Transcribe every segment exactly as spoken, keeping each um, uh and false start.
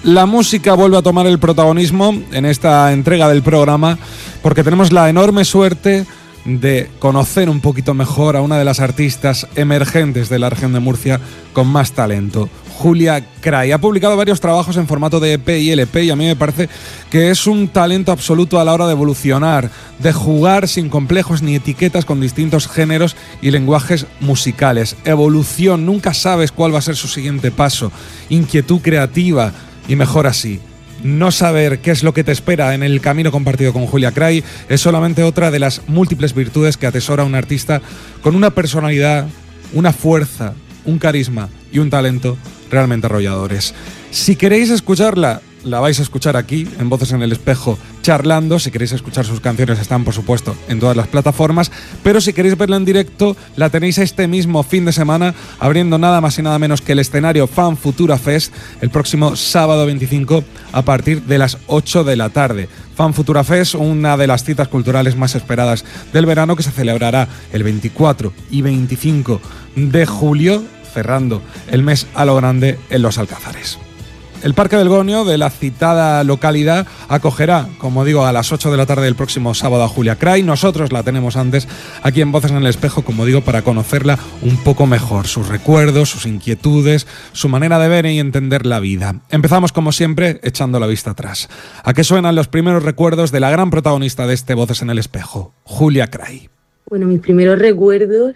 La música vuelve a tomar el protagonismo en esta entrega del programa porque tenemos la enorme suerte de conocer un poquito mejor a una de las artistas emergentes de la región de Murcia con más talento, Julia Cray. Ha publicado varios trabajos en formato de E P y L P y a mí me parece que es un talento absoluto a la hora de evolucionar, de jugar sin complejos ni etiquetas con distintos géneros y lenguajes musicales. Evolución, nunca sabes cuál va a ser su siguiente paso. Inquietud creativa y mejor así. No saber qué es lo que te espera en el camino compartido con Julia Cray es solamente otra de las múltiples virtudes que atesora un artista con una personalidad, una fuerza, un carisma y un talento realmente arrolladores. Si queréis escucharla, la vais a escuchar aquí, en Voces en el Espejo, charlando. Si queréis escuchar sus canciones, están, por supuesto, en todas las plataformas. Pero si queréis verla en directo, la tenéis este mismo fin de semana, abriendo nada más y nada menos que el escenario Fan Futura Fest, el próximo sábado veinticinco, a partir de las ocho de la tarde. Fan Futura Fest, una de las citas culturales más esperadas del verano, que se celebrará el veinticuatro y veinticinco de julio, cerrando el mes a lo grande en Los Alcázares. El Parque del Gonio de la citada localidad acogerá, como digo, a las ocho de la tarde del próximo sábado a Julia Cray. Nosotros la tenemos antes aquí en Voces en el Espejo, como digo, para conocerla un poco mejor, sus recuerdos, sus inquietudes, su manera de ver y entender la vida. Empezamos, como siempre, echando la vista atrás. ¿A qué suenan los primeros recuerdos de la gran protagonista de este Voces en el Espejo, Julia Cray? Bueno, mis primeros recuerdos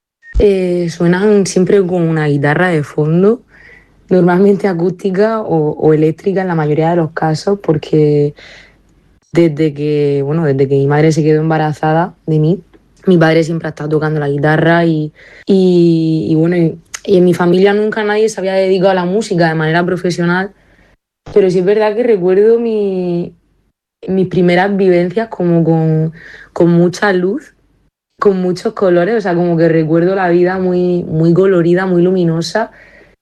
eh, suenan siempre con una guitarra de fondo, normalmente acústica o, o eléctrica en la mayoría de los casos, porque desde que, bueno, desde que mi madre se quedó embarazada de mí, mi padre siempre ha estado tocando la guitarra y, y, y bueno, y, y en mi familia nunca nadie se había dedicado a la música de manera profesional, pero sí es verdad que recuerdo mi, mis primeras vivencias como con, con mucha luz, con muchos colores, o sea, como que recuerdo la vida muy, muy colorida, muy luminosa,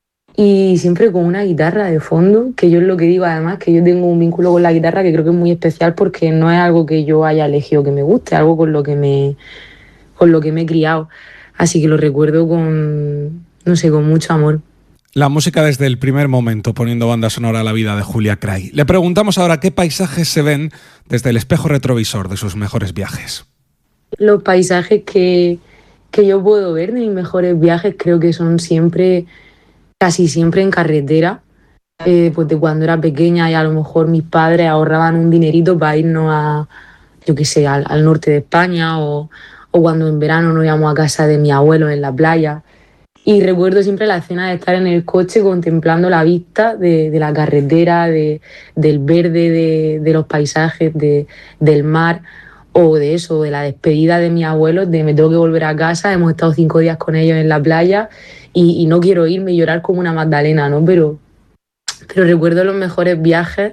y siempre con una guitarra de fondo, que yo es lo que digo además, que yo tengo un vínculo con la guitarra que creo que es muy especial porque no es algo que yo haya elegido que me guste, algo con lo que me, con lo que me he criado. Así que lo recuerdo con, no sé, con mucho amor. La música desde el primer momento, poniendo banda sonora a la vida de Julia Cray. Le preguntamos ahora qué paisajes se ven desde el espejo retrovisor de sus mejores viajes. Los paisajes que, que yo puedo ver de mis mejores viajes creo que son siempre... casi siempre en carretera, eh, pues de cuando era pequeña y a lo mejor mis padres ahorraban un dinerito para irnos a, yo qué sé, al, al norte de España o, o cuando en verano nos íbamos a casa de mi abuelo en la playa. Y recuerdo siempre la escena de estar en el coche contemplando la vista de, de la carretera, de, del verde, de, de los paisajes, de, del mar, o de eso, de la despedida de mis abuelos, de me tengo que volver a casa, hemos estado cinco días con ellos en la playa y, y no quiero irme y llorar como una Magdalena, ¿no? Pero, pero recuerdo los mejores viajes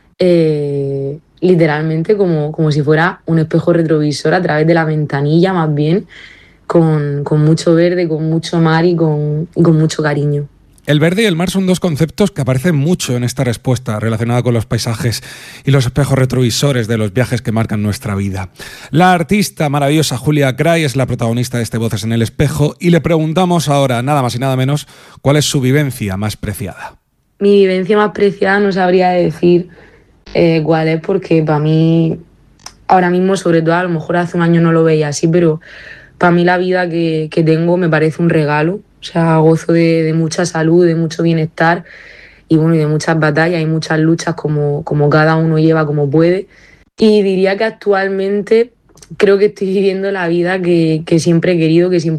eh, literalmente como, como si fuera un espejo retrovisor a través de la ventanilla, más bien, con, con mucho verde, con mucho mar y con, y con mucho cariño. El verde y el mar son dos conceptos que aparecen mucho en esta respuesta relacionada con los paisajes y los espejos retrovisores de los viajes que marcan nuestra vida. La artista maravillosa Julia Cray es la protagonista de este Voces en el Espejo y le preguntamos ahora, nada más y nada menos, cuál es su vivencia más preciada. Mi vivencia más preciada no sabría decir eh, cuál es, porque para mí, ahora mismo, sobre todo, a lo mejor hace un año no lo veía así, pero para mí la vida que, que tengo me parece un regalo. O sea, gozo de, de mucha salud, de mucho bienestar y bueno, y de muchas batallas y muchas luchas como, como cada uno lleva como puede. Y diría que actualmente creo que estoy viviendo la vida que, que siempre he querido, que siempre